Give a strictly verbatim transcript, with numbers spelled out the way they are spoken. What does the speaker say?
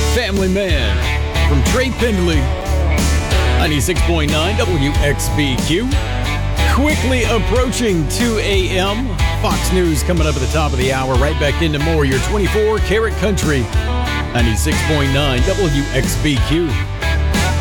Family Man from Trey Pendley. ninety-six point nine W X B Q. Quickly approaching two a.m. Fox News coming up at the top of the hour. Right back into more. Your twenty-four karat country. ninety-six point nine W X B Q.